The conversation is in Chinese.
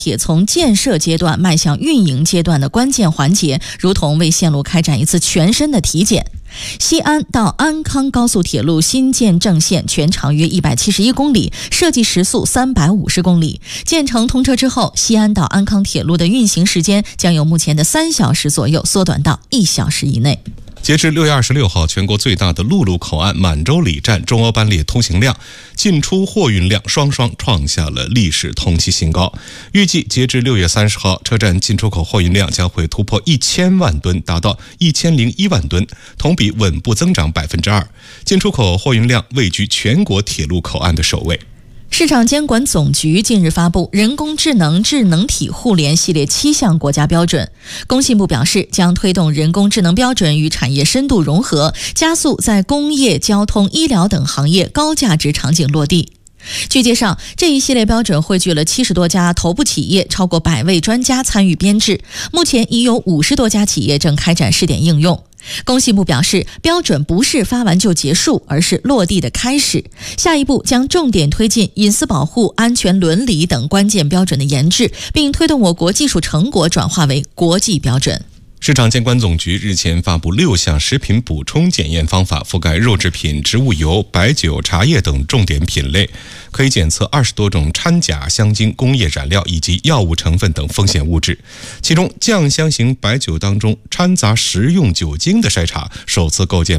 铁从建设阶段迈向运营阶段的关键环节，如同为线路开展一次全身的体检。西安到安康高速铁路新建正线全长约171公里，设计时速350公里。建成通车之后，西安到安康铁路的运行时间将由目前的3小时左右缩短到1小时以内。 截至6月26号，全国最大的陆路口岸满洲里站中欧班列通行量、进出货运量双双创下了历史同期新高。预计截至6月30号，车站进出口货运量将会突破1000万吨，达到1001万吨，同比稳步增长2%。进出口货运量位居全国铁路口岸的首位。 市场监管总局近日发布人工智能智能体互联系列7项国家标准。工信部表示，将推动人工智能标准与产业深度融合，加速在工业、交通、医疗等行业高价值场景落地。据介绍，这一系列标准汇聚了70多家头部企业，超过100位专家参与编制，目前已有50多家企业正开展试点应用。工信部表示，标准不是发完就结束，而是落地的开始。下一步将重点推进隐私保护、安全伦理等关键标准的研制，并推动我国技术成果转化为国际标准。 市场监管总局日前发布6项食品补充检验方法，覆盖肉制品、植物油、白酒、茶叶等重点品类，可以检测20多种掺假、香精、工业染料以及药物成分等风险物质。其中，酱香型白酒当中掺杂食用酒精的筛查首次构建